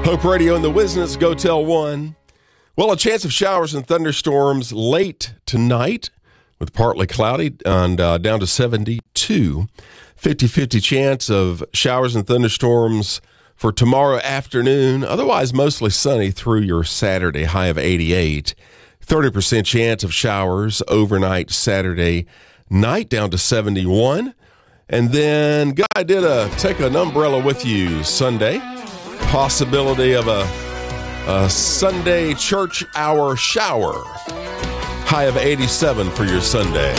Hope Radio and the Wiznets Go Tell 1. Well, a chance of showers and thunderstorms late tonight with partly cloudy and down to 72. 50-50 chance of showers and thunderstorms for tomorrow afternoon. Otherwise, mostly sunny through your Saturday, high of 88. 30% chance of showers overnight Saturday night, down to 71. And then, guy did take an umbrella with you Sunday. Possibility of a Sunday church hour shower. High of 87 for your Sunday.